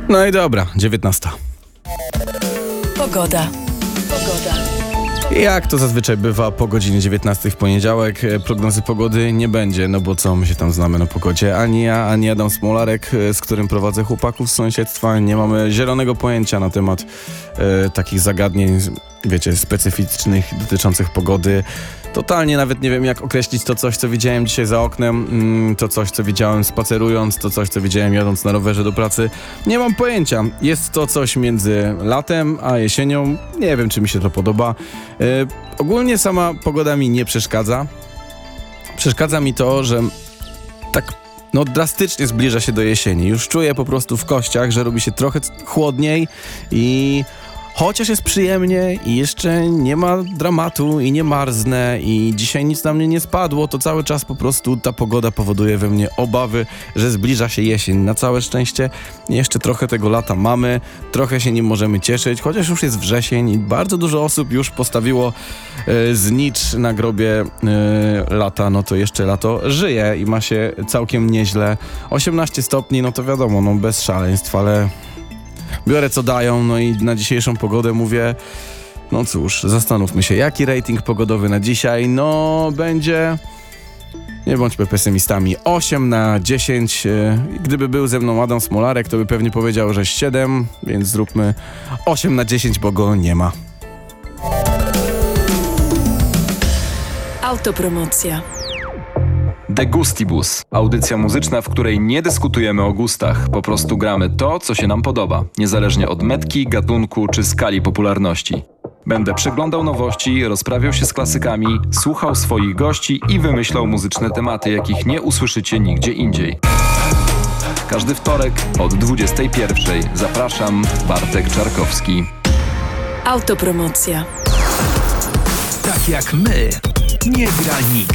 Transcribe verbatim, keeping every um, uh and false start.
No i dobra, dziewiętnasta. Pogoda. Pogoda. Jak to zazwyczaj bywa po godzinie dziewiętnastej w poniedziałek, prognozy pogody nie będzie, no bo co my się tam znamy na pogodzie? Ani ja, ani Adam Smolarek, z którym prowadzę chłopaków z sąsiedztwa, nie mamy zielonego pojęcia na temat e, takich zagadnień, wiecie, specyficznych dotyczących pogody. Totalnie nawet nie wiem, jak określić to coś, co widziałem dzisiaj za oknem, to coś, co widziałem spacerując, to coś, co widziałem jadąc na rowerze do pracy. Nie mam pojęcia. Jest to coś między latem a jesienią. Nie wiem, czy mi się to podoba. Yy, ogólnie sama pogoda mi nie przeszkadza. Przeszkadza mi to, że tak no drastycznie zbliża się do jesieni. Już czuję po prostu w kościach, że robi się trochę chłodniej i... Chociaż jest przyjemnie i jeszcze nie ma dramatu i nie marznę i dzisiaj nic na mnie nie spadło, to cały czas po prostu ta pogoda powoduje we mnie obawy, że zbliża się jesień. Na całe szczęście jeszcze trochę tego lata mamy, trochę się nim możemy cieszyć, chociaż już jest wrzesień i bardzo dużo osób już postawiło e, znicz na grobie e, lata, no to jeszcze lato żyje i ma się całkiem nieźle. osiemnaście stopni, no to wiadomo, no bez szaleństw, ale... Biorę co dają, no i na dzisiejszą pogodę mówię, no cóż, zastanówmy się, jaki rating pogodowy na dzisiaj, no będzie, nie bądźmy pesymistami, osiem na dziesięć, gdyby był ze mną Adam Smolarek, to by pewnie powiedział, że siedem, więc zróbmy osiem na dziesięć, bo go nie ma. Autopromocja. De Gustibus. Audycja muzyczna, w której nie dyskutujemy o gustach. Po prostu gramy to, co się nam podoba. Niezależnie od metki, gatunku czy skali popularności. Będę przeglądał nowości, rozprawiał się z klasykami, słuchał swoich gości i wymyślał muzyczne tematy, jakich nie usłyszycie nigdzie indziej. Każdy wtorek od dwudziestej pierwszej. Zapraszam, Bartek Czarkowski. Autopromocja. Tak jak my, nie gra nikt.